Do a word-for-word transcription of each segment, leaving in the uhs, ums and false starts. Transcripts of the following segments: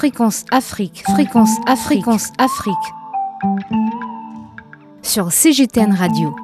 Fréquence Afrique, Fréquence Afrique, Fréquence Afrique. Sur C G T N Radio.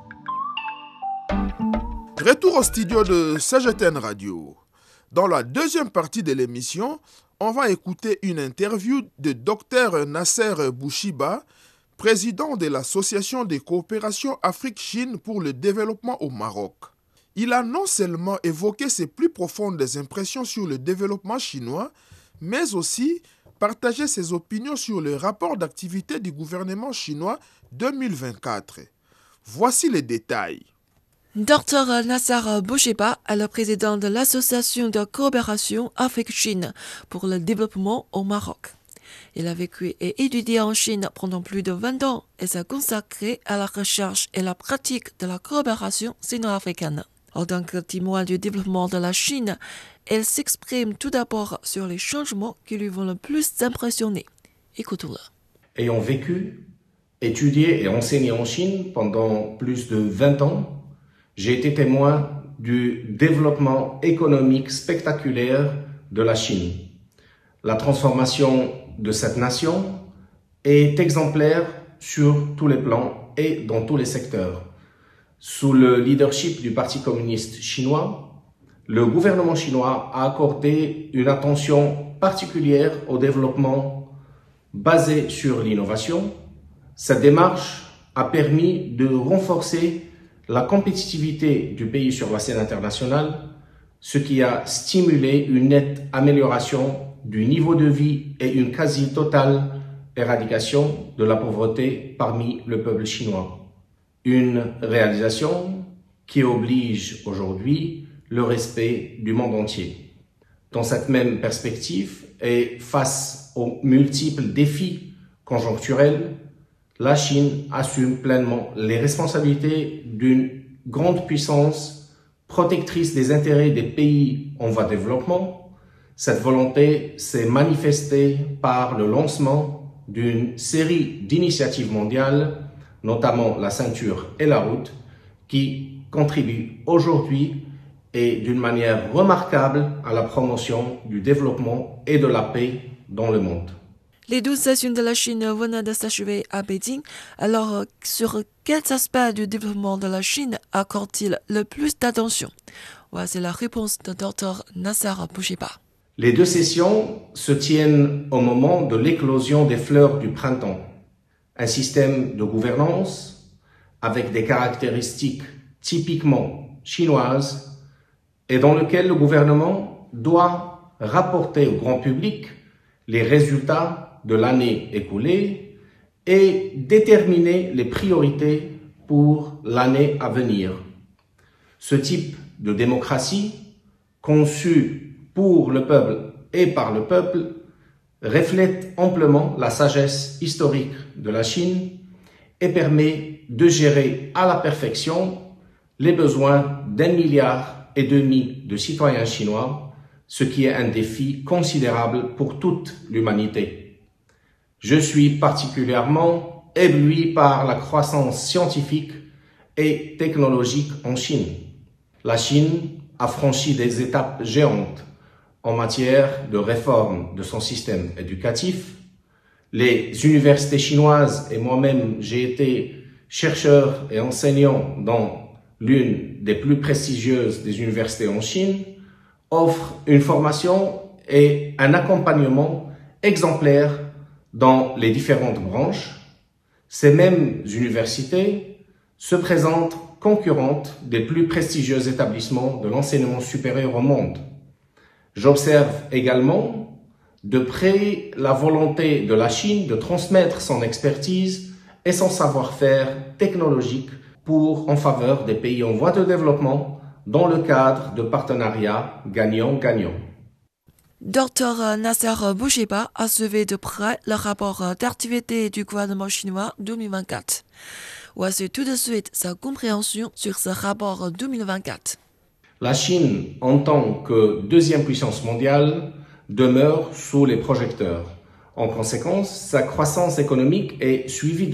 Retour au studio de C G T N Radio. Dans la deuxième partie de l'émission, on va écouter une interview de Dr Nasser Bouchiba, président de l'Association de coopération Afrique-Chine pour le développement au Maroc. Il a non seulement évoqué ses plus profondes impressions sur le développement chinois, mais aussi partagé ses opinions sur le rapport d'activité du gouvernement chinois deux mille vingt-quatre. Voici les détails. Dr Nasser Bouchiba est le président de l'Association de coopération Afrique-Chine pour le développement au Maroc. Il a vécu et étudié en Chine pendant plus de vingt ans et s'est consacré à la recherche et la pratique de la coopération sino-africaine. En tant que témoin du développement de la Chine, il s'exprime tout d'abord sur les changements qui lui vont le plus impressionner. Écoutons-le. Ayant vécu, étudié et enseigné en Chine pendant plus de vingt ans, j'ai été témoin du développement économique spectaculaire de la Chine. La transformation de cette nation est exemplaire sur tous les plans et dans tous les secteurs. Sous le leadership du Parti communiste chinois, le gouvernement chinois a accordé une attention particulière au développement basé sur l'innovation. Cette démarche a permis de renforcer la compétitivité du pays sur la scène internationale, ce qui a stimulé une nette amélioration du niveau de vie et une quasi-totale éradication de la pauvreté parmi le peuple chinois. Une réalisation qui oblige aujourd'hui le respect du monde entier. Dans cette même perspective et face aux multiples défis conjoncturels, la Chine assume pleinement les responsabilités d'une grande puissance protectrice des intérêts des pays en voie de développement. Cette volonté s'est manifestée par le lancement d'une série d'initiatives mondiales, notamment la ceinture et la route, qui contribuent aujourd'hui et d'une manière remarquable à la promotion du développement et de la paix dans le monde. Les douze sessions de la Chine venaient de s'achever à Pékin. Alors, sur quels aspects du développement de la Chine accorde-t-il le plus d'attention? Voici la réponse de Dr Nasser Bouchiba. Les deux sessions se tiennent au moment de l'éclosion des fleurs du printemps. Un système de gouvernance avec des caractéristiques typiquement chinoises et dans lequel le gouvernement doit rapporter au grand public les résultats de l'année écoulée et déterminer les priorités pour l'année à venir. Ce type de démocratie, conçu pour le peuple et par le peuple, reflète amplement la sagesse historique de la Chine et permet de gérer à la perfection les besoins d'un milliard et demi de citoyens chinois, ce qui est un défi considérable pour toute l'humanité. Je suis particulièrement ébloui par la croissance scientifique et technologique en Chine. La Chine a franchi des étapes géantes en matière de réforme de son système éducatif. Les universités chinoises, et moi-même j'ai été chercheur et enseignant dans l'une des plus prestigieuses des universités en Chine, offrent une formation et un accompagnement exemplaires dans les différentes branches. Ces mêmes universités se présentent concurrentes des plus prestigieux établissements de l'enseignement supérieur au monde. J'observe également de près la volonté de la Chine de transmettre son expertise et son savoir-faire technologique pour en faveur des pays en voie de développement dans le cadre de partenariats gagnant-gagnant. Dr Nasser Bouchiba a suivi de près le rapport d'activité du gouvernement chinois deux mille vingt-quatre. Voici tout de suite sa compréhension sur ce rapport deux mille vingt-quatre. La Chine, en tant que deuxième puissance mondiale, demeure sous les projecteurs. En conséquence, sa croissance économique est suivie de